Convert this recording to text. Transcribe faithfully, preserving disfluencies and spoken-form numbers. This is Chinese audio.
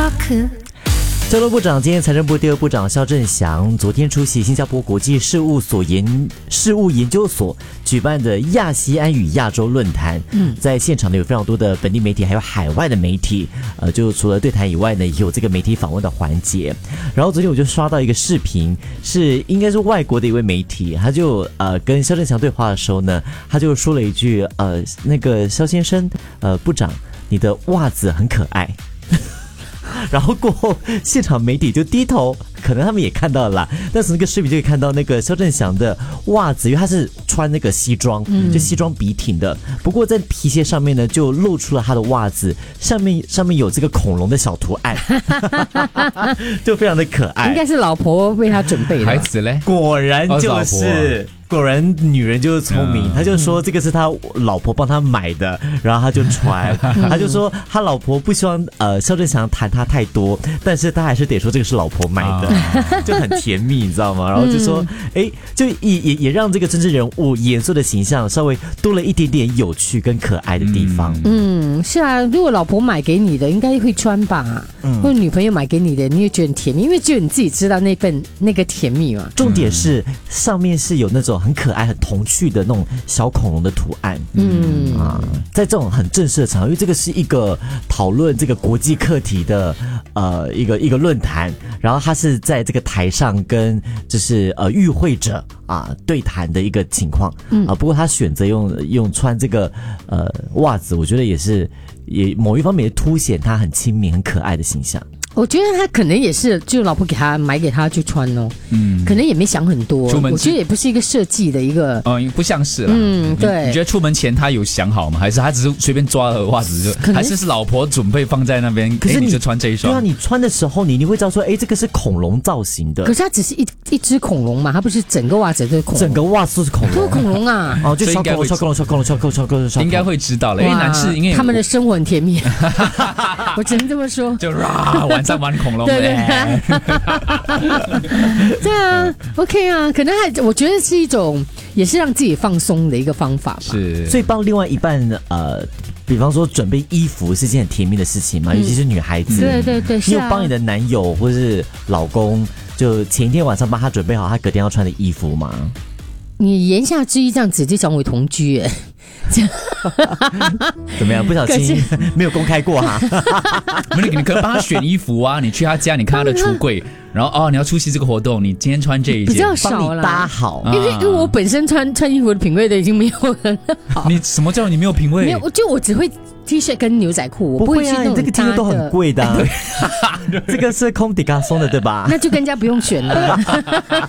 Talk。 交通部长兼财政部第二部长肖振祥昨天出席新加坡国际事务所研事务研究所举办的亚细安与亚洲论坛。嗯，在现场呢有非常多的本地媒体还有海外的媒体，呃，就除了对谈以外呢，也有这个媒体访问的环节。然后昨天我就刷到一个视频，是应该是外国的一位媒体，他就呃跟肖振祥对话的时候呢，他就说了一句呃那个肖先生呃部长，你的袜子很可爱。然后过后，现场媒体就低头，可能他们也看到了啦。但是那个视频就可以看到那个肖振祥的袜子，因为他是穿那个西装，嗯、就西装笔挺的。不过在皮鞋上面呢，就露出了他的袜子，上面上面有这个恐龙的小图案，就非常的可爱。 应该是老婆为他准备的。 孩子嘞， 果然就是。果然女人就是聪明，他就说这个是他老婆帮他买的，然后他就穿，他就说他老婆不希望呃肖振祥谈他太多，但是他还是得说这个是老婆买的，就很甜蜜，你知道吗？然后就说哎，就也也也让这个政治人物严肃的形象稍微多了一点点有趣跟可爱的地方。 嗯，是啊，如果老婆买给你的，应该会穿吧？嗯，或者女朋友买给你的，你也觉得很甜蜜，因为只有你自己知道那份那个甜蜜嘛。 重点是上面是有那种很可爱、很童趣的那种小恐龙的图案。嗯啊，在这种很正式的场合，因为这个是一个讨论这个国际课题的呃一个一个论坛，然后他是在这个台上跟就是呃与会者啊对谈的一个情况。嗯啊，不过他选择用用穿这个呃袜子，我觉得也是也某一方面也凸显他很亲民、很可爱的形象。 我觉得他可能也是，就老婆给他买给他去穿哦，嗯，可能也没想很多。出门我觉得也不是一个设计的一个， 哦，不像是啦。 嗯，对。 你, 你觉得出门前他有想好吗？还是他只是随便抓了袜子就？还是是老婆准备放在那边？可是 你, 你就穿这一双。 对啊，你穿的时候你你会知道说，哎，这个是恐龙造型的。 可是它只是一一只恐龙嘛，它不是整个袜子都是恐龙。 整个袜子都是恐龙， 都是恐龙啊！ 哦，就小恐龙、小恐龙、小恐龙、小恐龙、小恐龙， 应该会知道了。因为男士应该他们的生活很甜蜜，我只能这么说。 就啊，晚上玩恐龙。 对对对啊 ，OK 啊，可能还我觉得是一种，也是让自己放松的一个方法吧。 是，所以帮另外一半呃，比方说准备衣服是件很甜蜜的事情嘛，嗯、尤其是女孩子。 对对对， 你有帮你的男友或是老公，就前一天晚上帮他准备好他隔天要穿的衣服吗？ 你言下之意这样子就讲为同居耶。 怎么样？不小心没有公开过哈。 你你可以帮他选衣服啊，你去他家，你看他的橱柜，然后哦，你要出席这个活动，你今天穿这一件， 比较少啦， 搭好。 因为因为我本身穿穿衣服的品味都已经没有很好。 你什么叫你没有品味？ 没有，就我只会 T 恤跟牛仔裤，我不会去那种搭的。 这个 T 恤都很贵的、啊，这个是空迪卡松的对吧？ 那就更加不用选了。